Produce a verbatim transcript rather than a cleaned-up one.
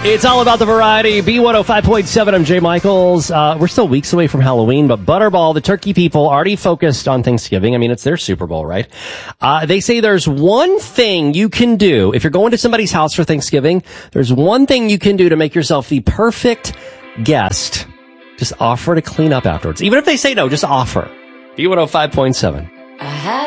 It's all about the variety. B one oh five point seven, I'm Jay Michaels. Uh, we're still weeks away from Halloween, but Butterball, the turkey people, already focused on Thanksgiving. I mean, it's their Super Bowl, right? Uh, they say there's one thing you can do. If you're going to somebody's house for Thanksgiving, there's one thing you can do to make yourself the perfect guest. Just offer to clean up afterwards. Even if they say no, just offer. B one oh five point seven.